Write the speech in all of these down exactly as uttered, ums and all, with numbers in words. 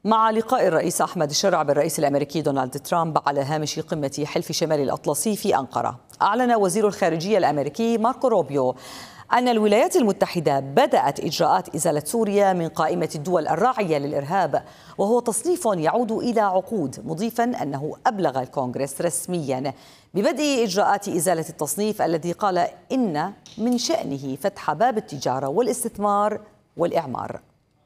مع لقاء الرئيس أحمد الشرع بالرئيس الأمريكي دونالد ترامب على هامش قمة حلف شمال الأطلسي في أنقرة، أعلن وزير الخارجية الأمريكي ماركو روبيو أن الولايات المتحدة بدأت إجراءات إزالة سوريا من قائمة الدول الراعية للإرهاب، وهو تصنيف يعود إلى عقود، مضيفا أنه أبلغ الكونغرس رسميا ببدء إجراءات إزالة التصنيف الذي قال إن من شأنه فتح باب التجارة والاستثمار والإعمار.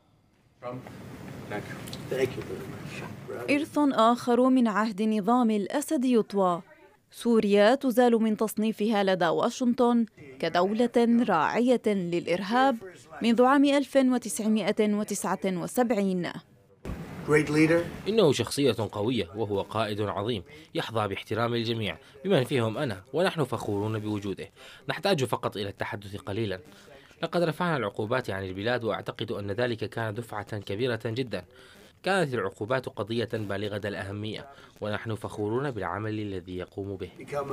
إرث آخر من عهد نظام الأسد يطوى. سوريا تزال من تصنيفها لدى واشنطن كدولة راعية للإرهاب منذ عام ألف وتسعمائة وتسعة وسبعين. إنه شخصية قوية وهو قائد عظيم يحظى باحترام الجميع بمن فيهم أنا، ونحن فخورون بوجوده. نحتاج فقط إلى التحدث قليلا. لقد رفعنا العقوبات عن البلاد، وأعتقد أن ذلك كان دفعة كبيرة جدا. كانت العقوبات قضية بالغة الأهمية، ونحن فخورون بالعمل الذي يقوم به.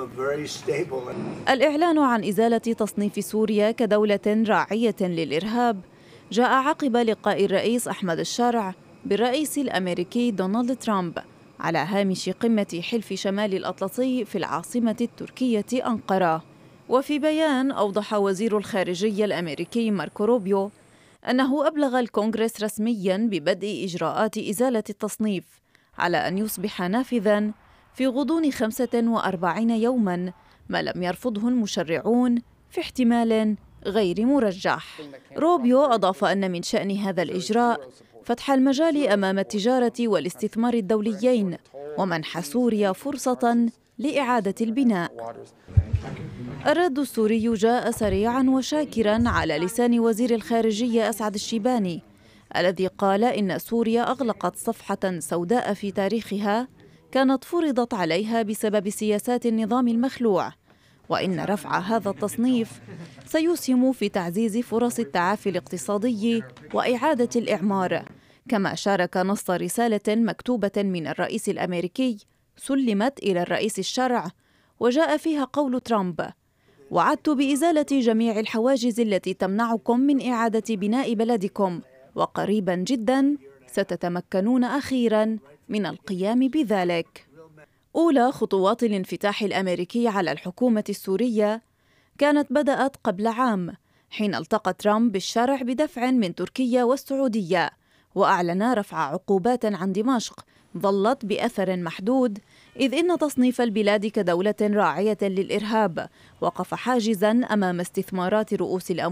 الإعلان عن إزالة تصنيف سوريا كدولة راعية للإرهاب جاء عقب لقاء الرئيس أحمد الشرع بالرئيس الأمريكي دونالد ترامب على هامش قمة حلف شمال الأطلسي في العاصمة التركية أنقرة. وفي بيان أوضح وزير الخارجية الأمريكي ماركو روبيو أنه أبلغ الكونغرس رسمياً ببدء إجراءات إزالة التصنيف على أن يصبح نافذاً في غضون خمسة وأربعين يوماً، ما لم يرفضه المشرعون في احتمال غير مرجح. روبيو أضاف أن من شأن هذا الإجراء فتح المجال أمام التجارة والاستثمار الدوليين ومنح سوريا فرصة لإعادة البناء. الرد السوري جاء سريعاً وشاكراً على لسان وزير الخارجية أسعد الشيباني، الذي قال إن سوريا أغلقت صفحة سوداء في تاريخها كانت فرضت عليها بسبب سياسات النظام المخلوع، وإن رفع هذا التصنيف سيسهم في تعزيز فرص التعافي الاقتصادي وإعادة الإعمار. كما شارك نص رسالة مكتوبة من الرئيس الأمريكي سلمت إلى الرئيس الشرع، وجاء فيها قول ترامب: وعدت بإزالة جميع الحواجز التي تمنعكم من إعادة بناء بلدكم، وقريبا جدا ستتمكنون أخيرا من القيام بذلك. أولى خطوات الانفتاح الأمريكي على الحكومة السورية كانت بدأت قبل عام، حين التقى ترامب بالشرع بدفع من تركيا والسعودية، وأعلن رفع عقوبات عن دمشق ظلت بأثر محدود، إذ إن تصنيف البلاد كدولة راعية للإرهاب وقف حاجزاً أمام استثمارات رؤوس الأموال